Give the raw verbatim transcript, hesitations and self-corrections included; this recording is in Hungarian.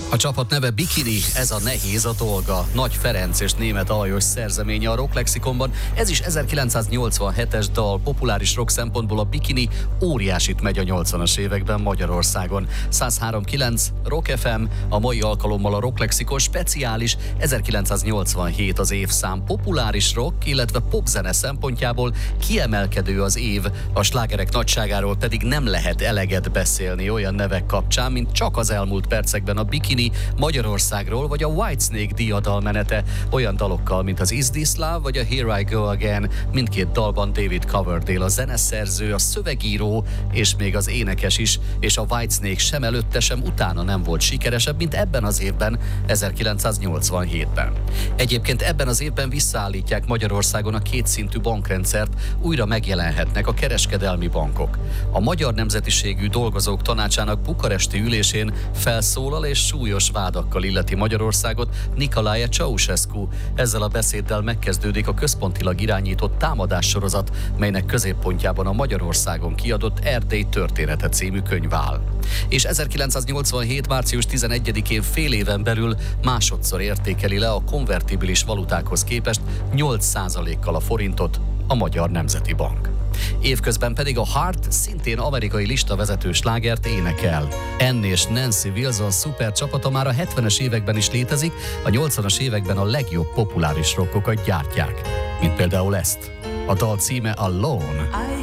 A csapat neve Bikini, ez a nehéz a dolga. Nagy Ferenc és Németh Alajos szerzeménye a rock lexikonban. Ez is ezerkilencszáznyolcvanhetes dal, populáris rock szempontból a Bikini óriásit megy a nyolcvanas években Magyarországon. száz három pont kilenc Rock ef em, a mai alkalommal a rock lexikon speciális, ezerkilencszáznyolcvanhét az évszám, populáris rock, illetve popzene szempontjából kiemelkedő az év, a slágerek nagyságáról pedig nem lehet eleget beszélni olyan nevek kapcsán, mint csak az elmúlt percekben a Bikini Magyarországról, vagy a Whitesnake diadalmenete, olyan dalokkal, mint az Is This Love, vagy a Here I Go Again. Mindkét dalban David Coverdale a zeneszerző, a szövegíró, és még az énekes is, és a Whitesnake sem előtte, sem utána nem volt sikeresebb, mint ebben az évben, ezerkilencszáznyolcvanhétben. Egyébként ebben az évben visszaállítják Magyarországon a kétszintű bankrendszert, újra megjelenhetnek a kereskedelmi bankok. A magyar nemzetiségű dolgozók tanácsának bukaresti ülésén felszólal és súlyos vádakkal illeti Magyarországot Nicolae Ceausescu. Ezzel a beszéddel megkezdődik a központilag irányított támadássorozat, melynek középpontjában a Magyarországon kiadott Erdély története című könyv áll. És ezerkilencszáznyolcvanhét. március tizenegyedikén fél éven belül másodszor értékeli le a konvertibilis valutákhoz képest nyolc százalékkal a forintot a Magyar Nemzeti Bank. Évközben pedig a Heart szintén amerikai listavezető slágert énekel. Anne és Nancy Wilson szuper csapata már a hetvenes években is létezik, a nyolcvanas években a legjobb populáris rockokat gyártják, mint például ezt. A dal címe Alone.